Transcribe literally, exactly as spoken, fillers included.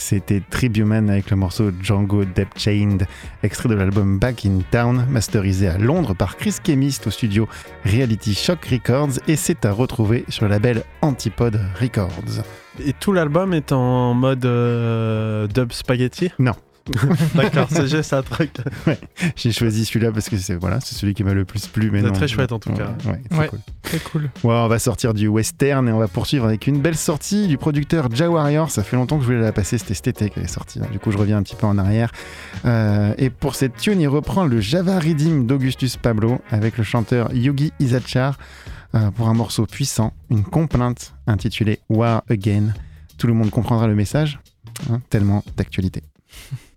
C'était Tribuman avec le morceau Django Depth Chained, extrait de l'album Back in Town, masterisé à Londres par Chris Chemist au studio Reality Shock Records, et c'est à retrouver sur le label Antipode Records. Et tout l'album est en mode euh, dub spaghetti ? Non. D'accord, c'est juste un truc. Ouais, j'ai choisi celui-là parce que c'est, voilà, c'est celui qui m'a le plus plu. Mais c'est non, très chouette en tout ouais, cas. Ouais, c'est ouais, cool. très cool. Ouais, on va sortir du western et on va poursuivre avec une belle sortie du producteur Ja Warrior. Ça fait longtemps que je voulais la passer, c'était cet été qu'elle est sortie. Du coup, je reviens un petit peu en arrière. Euh, et pour cette tune, il reprend le Java Rhythm d'Augustus Pablo avec le chanteur Yogi Izachar euh, pour un morceau puissant, une complainte intitulée War Again. Tout le monde comprendra le message, hein, tellement d'actualité.